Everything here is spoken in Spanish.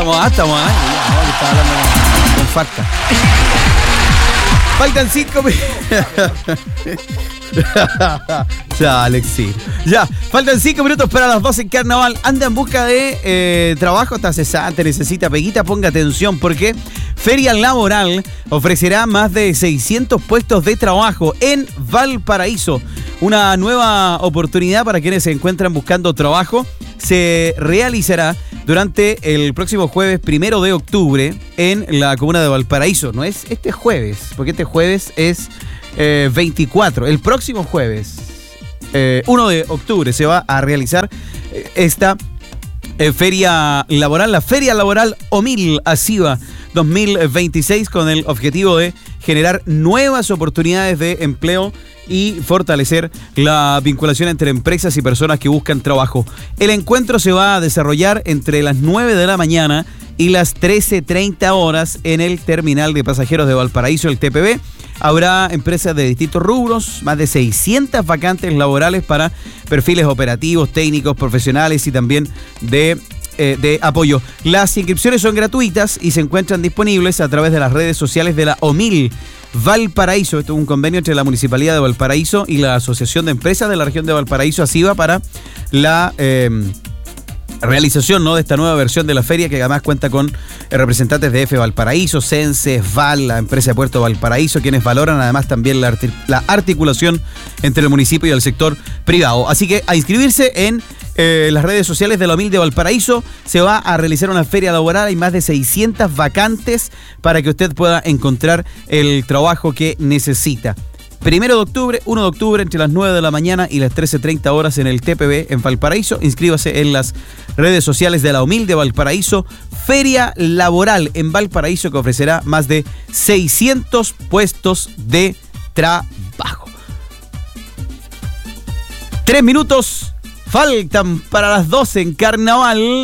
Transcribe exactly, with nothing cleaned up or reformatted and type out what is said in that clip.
estamos, ah, estamos, ah, ya, no, que estaba hablando con, con falta. Faltan cinco minutos. Ya, Alex, sí. Ya, faltan cinco minutos para las doce en Carnaval. Anda en busca de eh, trabajo, está cesante, necesita peguita, ponga atención, porque Feria Laboral ofrecerá más de seiscientos puestos de trabajo en Valparaíso. Una nueva oportunidad para quienes se encuentran buscando trabajo. Se realizará durante el próximo jueves primero de octubre en la comuna de Valparaíso. No es este jueves, porque este jueves es eh, veinticuatro. El próximo jueves, eh, uno de octubre, se va a realizar eh, esta eh, feria laboral, la Feria Laboral OMIL ASIVA dos mil veintiséis, con el objetivo de generar nuevas oportunidades de empleo y fortalecer la vinculación entre empresas y personas que buscan trabajo. El encuentro se va a desarrollar entre las nueve de la mañana y las trece treinta horas en el terminal de pasajeros de Valparaíso, el T P B. Habrá empresas de distintos rubros, más de seiscientas vacantes laborales para perfiles operativos, técnicos, profesionales y también de Eh, de apoyo. Las inscripciones son gratuitas y se encuentran disponibles a través de las redes sociales de la OMIL Valparaíso. Esto es un convenio entre la Municipalidad de Valparaíso y la Asociación de Empresas de la Región de Valparaíso, ASIVA, para la eh, realización, ¿no?, de esta nueva versión de la feria, que además cuenta con representantes de F Valparaíso, Sense, Val, la empresa de Puerto Valparaíso, quienes valoran además también la, artic- la articulación entre el municipio y el sector privado. Así que a inscribirse en Eh, las redes sociales de la OMIL de Valparaíso. Se va a realizar una feria laboral. Hay más de seiscientas vacantes para que usted pueda encontrar el trabajo que necesita. Primero de octubre, uno de octubre, entre las nueve de la mañana y las trece treinta horas en el T P B en Valparaíso. Inscríbase en las redes sociales de la OMIL de Valparaíso. Feria laboral en Valparaíso, que ofrecerá más de seiscientos puestos de trabajo. Tres minutos faltan para las doce en Carnaval.